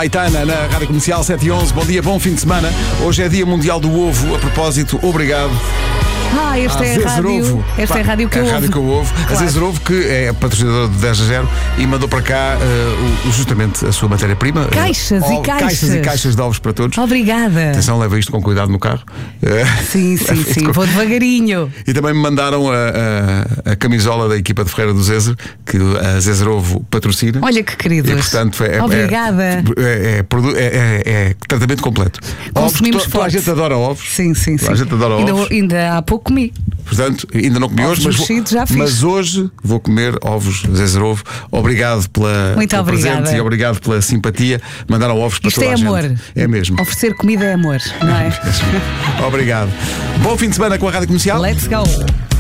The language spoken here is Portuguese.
Aitana na Rádio Comercial 7 e 11. Bom dia, bom fim de semana. Hoje é Dia Mundial do Ovo. A propósito, obrigado. Esta é a rádio. Esta é a rádio que eu ouvo. A rádio que eu ouvo. Claro. A Zezerovo, que é patrocinador de 10-0 e mandou para cá justamente a sua matéria-prima. Caixas e caixas. Caixas e caixas de ovos para todos. Obrigada. Atenção, leva isto com cuidado no carro. Sim. Vou devagarinho. E também me mandaram a camisola da equipa de Ferreira do Zezer, que a Zezerovo patrocina. Olha que queridos. E, portanto, Obrigada. É tratamento completo. Consumimos toda a gente adora ovos. Sim. Toda a gente adora ovos. Ainda há pouco comi. Portanto, ainda não comi Ovos hoje, mexidos já fiz. mas hoje vou comer ovos Zezerovo. Obrigado pelo obrigada. presente e obrigado pela simpatia. Mandaram ovos para Isto toda é a gente. amor. É mesmo. Oferecer comida é amor, não é? Obrigado. Bom fim de semana com a Rádio Comercial. Let's go.